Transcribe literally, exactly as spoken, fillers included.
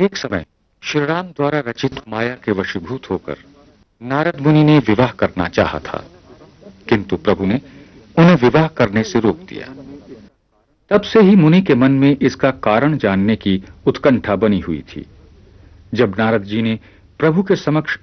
एक समय श्रीराम द्वारा रचित माया के वशीभूत होकर नारद मुनि ने विवाह करना चाहा था, किंतु प्रभु ने उन्हें विवाह करने से रोक दिया। तब से ही मुनि के मन में इसका कारण जानने की उत्कंठा बनी हुई थी। जब नारद जी ने प्रभु के समक्ष